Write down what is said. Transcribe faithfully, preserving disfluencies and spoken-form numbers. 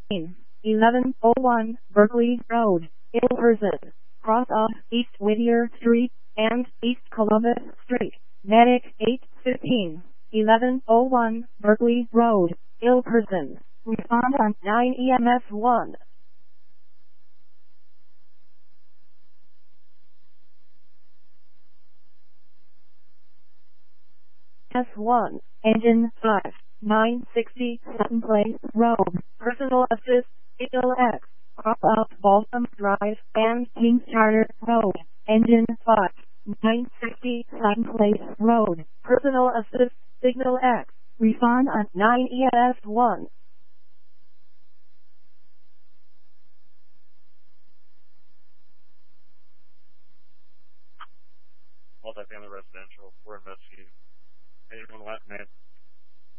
eleven oh one Berkeley Road, Ilverston, cross off East Whittier Street and East Columbus Street. Medic eight fifteen, eleven oh one Berkeley Road, Ilverston. Respond on nine E M S one. S one, Engine five, nine sixty Sutton Place Road, Personal Assist, Signal X, Crop Out Balsam Drive, and Kings Charter Road, Engine five, nine sixty Sutton Place Road, Personal Assist, Signal X. Refund on nine E M S one.